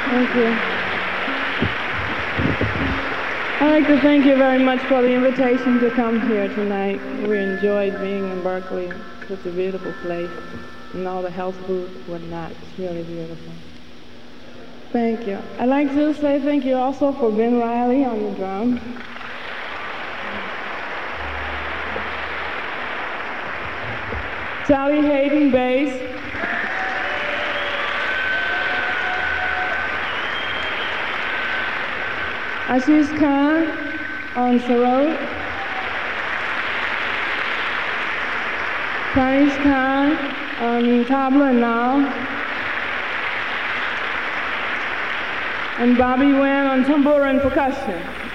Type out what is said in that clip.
Thank you. I'd like to thank you very much for the invitation to come here tonight. We enjoyed being in Berkeley. It's a beautiful place. And all the health food, whatnot. It's really beautiful. Thank you. I'd like to say thank you also for Ben Riley on the drum. Charlie Hayden, bass. Ashish Khan on sarod. Panish Khan on tabla and now. And Bobby Wen on tambura and percussion.